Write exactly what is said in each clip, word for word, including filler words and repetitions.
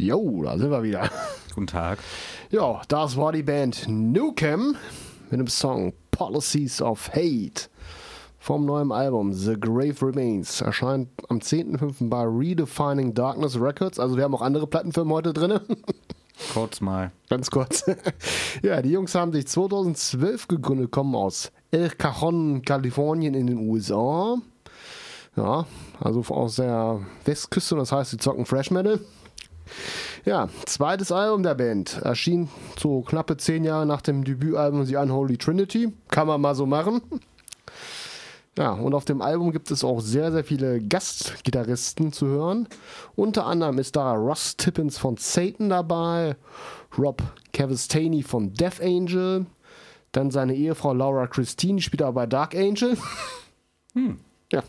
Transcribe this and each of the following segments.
Jo, da sind wir wieder. Guten Tag. Ja, das war die Band Nukem mit dem Song Policies of Hate vom neuen Album The Grave Remains. Erscheint am zehnten fünften bei Redefining Darkness Records. Also wir haben auch andere Plattenfirmen heute drin. Kurz mal. Ganz kurz. Ja, die Jungs haben sich zweitausendzwölf gegründet, kommen aus El Cajon, Kalifornien in den U S A. Ja, also aus der Westküste, das heißt, sie zocken Thrash Metal. Ja, zweites Album der Band erschien so knappe zehn Jahre nach dem Debütalbum The Unholy Trinity. Kann man mal so machen. Ja, und auf dem Album gibt es auch sehr, sehr viele Gastgitarristen zu hören. Unter anderem ist da Ross Tippins von Satan dabei, Rob Cavastany von Death Angel, dann seine Ehefrau Laura Christine spielt auch bei Dark Angel. Hm. Ja.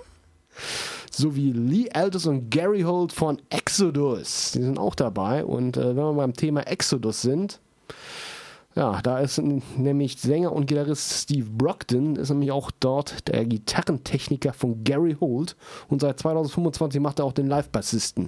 Sowie Lee Aldous und Gary Holt von Exodus. Die sind auch dabei. Und äh, wenn wir beim Thema Exodus sind, ja, da ist n- nämlich Sänger und Gitarrist Steve Brogdon, ist nämlich auch dort der Gitarrentechniker von Gary Holt. Und seit zweitausendfünfundzwanzig macht er auch den Live-Bassisten.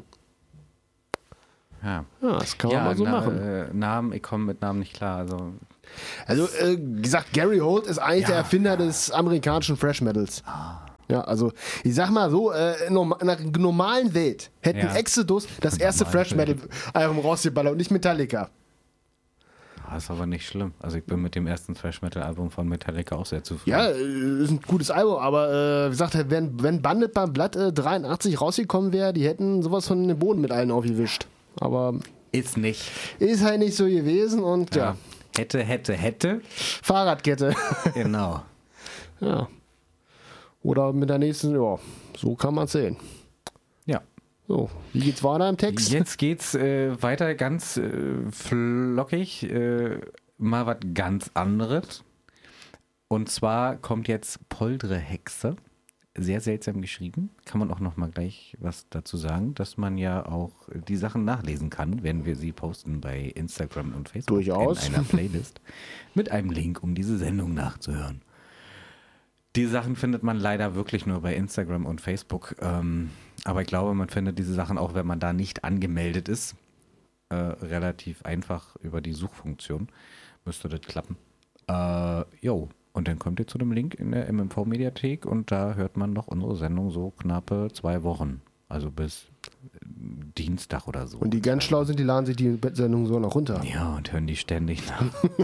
Ja. Ja, das kann man ja, mal so na, machen. Äh, Namen, ich komme mit Namen nicht klar. Also, Also, äh, gesagt, Gary Holt ist eigentlich Ja. der Erfinder des amerikanischen Thrash Metals. Ja, also, ich sag mal so, äh, in norm- in einer normalen Welt hätten Ja. Exodus das erste Normale Thrash Metal Album rausgeballert und nicht Metallica. das ist aber nicht schlimm. Also ich bin mit dem ersten Thrash-Metal-Album von Metallica auch sehr zufrieden. Ja, äh, ist ein gutes Album, aber äh, wie gesagt, wenn, wenn Bandit beim Blatt äh, dreiundachtzig rausgekommen wäre, die hätten sowas von den Boden mit allen aufgewischt. Aber Ist nicht. ist halt nicht so gewesen und ja, Ja. Hätte, hätte, hätte. Fahrradkette. Genau. Ja. Oder mit der nächsten, ja, so kann man sehen. Ja. So, wie geht's weiter im Text? Jetzt geht's äh, weiter ganz äh, flockig. Äh, mal was ganz anderes. Und zwar kommt jetzt Poldre-Hexe. Sehr seltsam geschrieben. Kann man auch noch mal gleich was dazu sagen, dass man ja auch die Sachen nachlesen kann, wenn wir sie posten bei Instagram und Facebook Durchaus. in einer Playlist mit einem Link, um diese Sendung nachzuhören. Die Sachen findet man leider wirklich nur bei Instagram und Facebook. Ähm, aber ich glaube, man findet diese Sachen auch, wenn man da nicht angemeldet ist. Äh, relativ einfach über die Suchfunktion. Müsste das klappen. Äh, jo. Und dann kommt ihr zu dem Link in der M M V-Mediathek und da hört man noch unsere Sendung so knappe zwei Wochen. Also bis Dienstag oder so. Und die ganz schlau sind, die laden sich die Sendung so noch runter. Ja, und hören die ständig nach.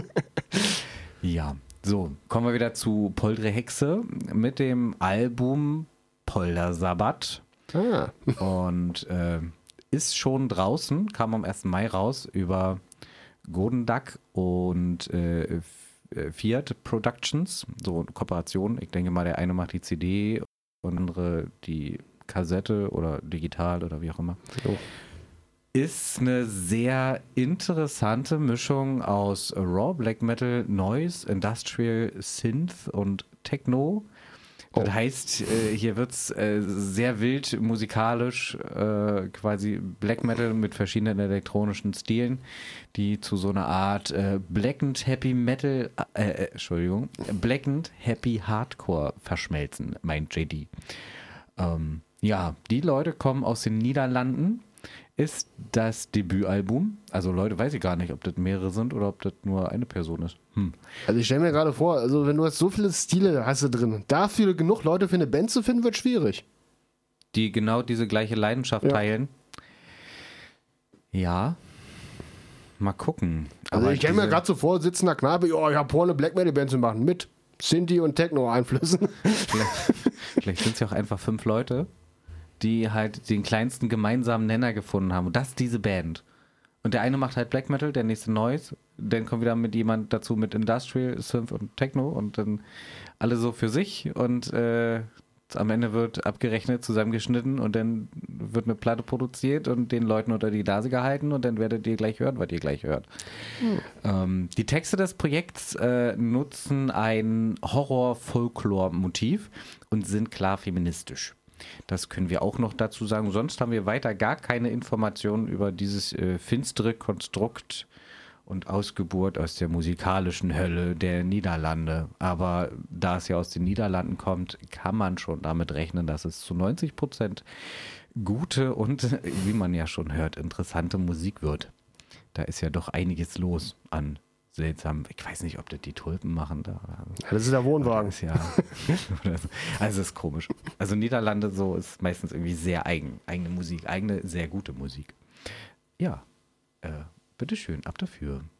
Ja, so, kommen wir wieder zu Poldre Hexe mit dem Album Poldersabbat. Ah, Und äh, ist schon draußen, kam am ersten Mai raus über Golden Duck und äh, Fiat Productions, so eine Kooperation. Ich denke mal, der eine macht die C D und andere die Kassette oder digital oder wie auch immer. so. Ist eine sehr interessante Mischung aus Raw Black Metal, Noise, Industrial, Synth und Techno. Das Oh. heißt, äh, hier wird es äh, sehr wild musikalisch, äh, quasi Black Metal mit verschiedenen elektronischen Stilen, die zu so einer Art äh, Blackened Happy Metal, äh, äh, Entschuldigung, Blackened Happy Hardcore verschmelzen, meint J D. Ähm, ja, die Leute kommen aus den Niederlanden. Ist das Debütalbum. Also Leute, weiß ich gar nicht, ob das mehrere sind oder ob das nur eine Person ist. Hm. Also ich stelle mir gerade vor, also wenn du jetzt so viele Stile hast du drin, dafür genug Leute für eine Band zu finden, wird schwierig. Die genau diese gleiche Leidenschaft Ja. teilen. Ja. Mal gucken. Also Aber ich stelle mir diese- gerade so vor, sitzender Knabe, oh, ich habe vor, eine Black Metal Band zu machen, mit Synthi und Techno-Einflüssen. Vielleicht, vielleicht sind es ja auch einfach fünf Leute, die halt den kleinsten gemeinsamen Nenner gefunden haben. Und das ist diese Band. Und der eine macht halt Black Metal, der nächste Noise. Dann kommt wieder mit jemand dazu mit Industrial, Synth und Techno. Und dann alle so für sich. Und äh, am Ende wird abgerechnet, zusammengeschnitten. Und dann wird eine Platte produziert und den Leuten unter die Nase gehalten. Und dann werdet ihr gleich hören, was ihr gleich hört. Ähm, die Texte des Projekts äh, nutzen ein Horror-Folklore-Motiv und sind klar feministisch. Das können wir auch noch dazu sagen. Sonst haben wir weiter gar keine Informationen über dieses äh, finstere Konstrukt und Ausgeburt aus der musikalischen Hölle der Niederlande. Aber da es ja aus den Niederlanden kommt, kann man schon damit rechnen, dass es zu neunzig Prozent gute und, wie man ja schon hört, interessante Musik wird. Da ist ja doch einiges los an seltsam. Ich weiß nicht, ob das die Tulpen machen. Da. Ja, das ist der Wohnwagen. Das ist ja, also es ist komisch. Also Niederlande so ist meistens irgendwie sehr eigen. Eigene Musik, eigene, sehr gute Musik. Ja, äh, bitteschön, ab dafür.